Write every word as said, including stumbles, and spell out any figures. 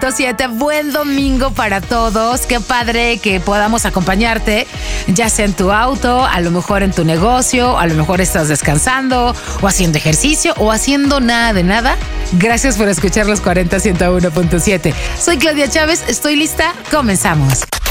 punto siete. Buen domingo para todos. Qué padre que podamos acompañarte, ya sea en tu auto, a lo mejor en tu negocio, a lo mejor estás descansando o haciendo ejercicio o haciendo nada de nada. Gracias por escuchar los cuarenta ciento uno punto siete. Soy Claudia Chávez, estoy lista, comenzamos.